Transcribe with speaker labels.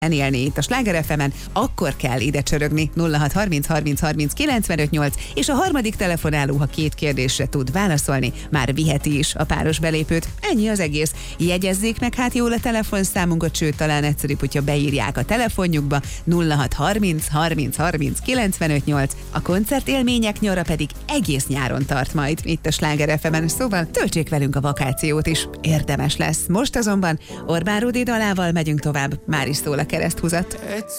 Speaker 1: élni itt a Sláger FM-en, akkor kell ide csörögni 0630 30 30 95 8, és a harmadik telefonáló, ha 2 kérdésre tud válaszolni, már viheti is a páros belépőt. Ennyi az egész. Jegyezzék meg hát jól a telefonszámunkat, sőt, talán egyszerűbb, hogyha beírják a telefonjukba 0630 30 30 95 8. A koncertélmények nyara pedig egész nyáron tart majd itt a Sláger FM-en, szóval töltsék velünk a vakációt is. Érdemes lesz. Most azonban Orbán Rudi dalával megyünk tovább. Már is szól a kereszthúzat.